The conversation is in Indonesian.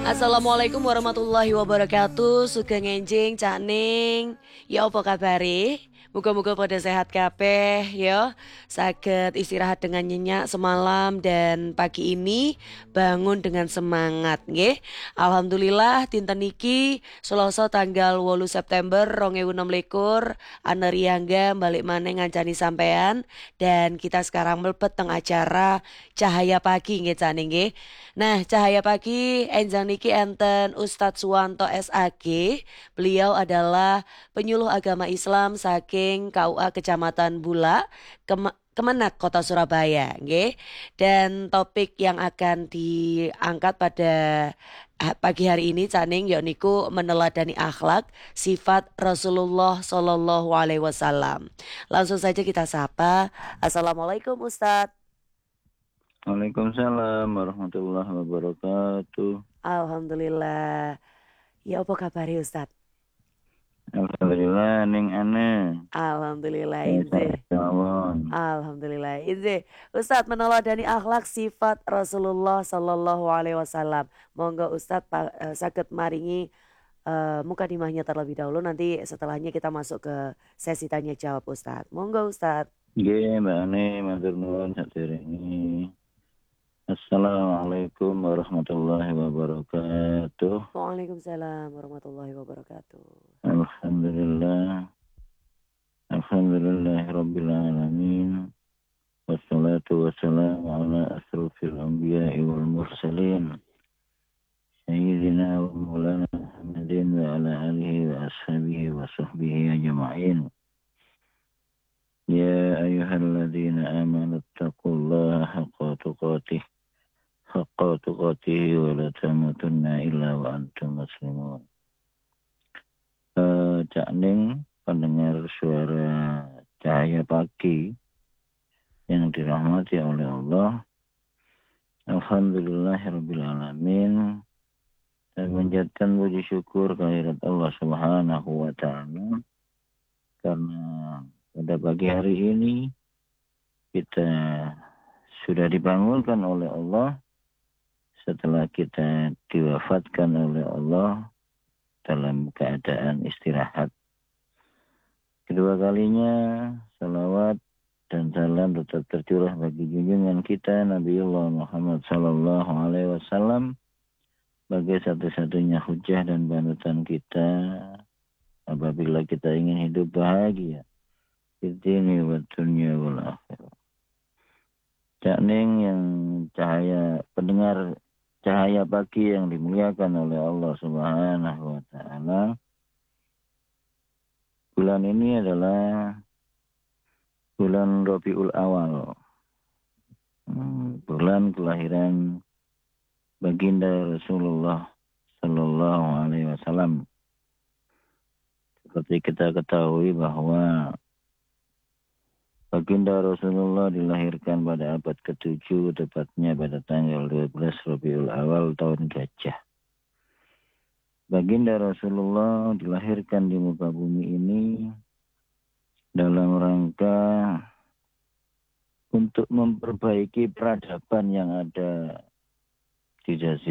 Assalamualaikum warahmatullahi wabarakatuh. Sugeng enjing Cak Ning. Ya apa kabare? Muga-muga pada sehat kabeh ya. Saged istirahat dengan nyenyak semalam dan pagi ini bangun dengan semangat nggih. Alhamdulillah dinten niki Selasa tanggal 8 September 2026 Ana Riyangga balik maneh ngancani sampean dan kita sekarang mlebet teng acara Cahaya Pagi nggih Cak Ning nggih. Nah, Cahaya Pagi enjang niki enten Ustadz Suwanto SAG. Beliau adalah penyuluh agama Islam saking KUA Kecamatan Bulak, Kemenak Kota Surabaya, nggih. Dan topik yang akan diangkat pada pagi hari ini Caning yoniku meneladani akhlak sifat Rasulullah Shallallahu Alaihi Wasallam. Langsung saja kita sapa. Assalamualaikum Ustadz. Waalaikumsalam warahmatullahi wabarakatuh. Alhamdulillah. Ya apa kabar Ustadz? Alhamdulillah ning aneh. Alhamdulillah Saya Inze. Jawon. Alhamdulillah Inze. Ustadz meneladani akhlak sifat Rasulullah Sallallahu Alaihi Wasallam. Monggo Ustadz sakit maringi muka dimahnya terlebih dahulu. Nanti setelahnya kita masuk ke sesi tanya jawab Ustadz. Monggo Ustadz. Nggih, Mbak Ane, matur nuwun saderenge. Assalamualaikum warahmatullahi wabarakatuh. Waalaikumsalam warahmatullahi wabarakatuh. Alhamdulillah. Alhamdulillahirabbil alamin. Wassalatu wassalamu ala asrofil anbiya'i wal mursalin. Sayyidina wa maulana Muhammadin wa ala alihi wa ashabihi wa sahbihi ajma'in. Ya ayyuhalladzina amanu taqullaha haqqa tuqatih wa la tamutunna illa wa antum muslimun. Cak Ning, pendengar suara Cahaya Pagi yang dirahmati oleh Allah. Alhamdulillahirabbil alamin. Dan menjadikan puji syukur kehadirat Allah Subhanahu wa taala karena pada pagi hari ini kita sudah dibangunkan oleh Allah setelah kita diwafatkan oleh Allah dalam keadaan istirahat. Kedua kalinya salawat dan salam tetap tercurah bagi junjungan kita Nabiullah Muhammad sallallahu alaihi wasallam sebagai satu-satunya hujah dan panutan kita apabila kita ingin hidup bahagia di dunia wa dunya wal akhirah. Cak Ning yang pendengar Cahaya Pagi yang dimuliakan oleh Allah Subhanahu wa taala. Bulan ini adalah bulan Rabiul Awal. Bulan kelahiran baginda Rasulullah sallallahu alaihi wasallam. Seperti kita ketahui bahwa baginda Rasulullah dilahirkan pada abad ke-7, tepatnya pada tanggal 12 Rabiul Awal tahun Gajah. Baginda Rasulullah dilahirkan di muka bumi ini dalam rangka untuk memperbaiki peradaban yang ada di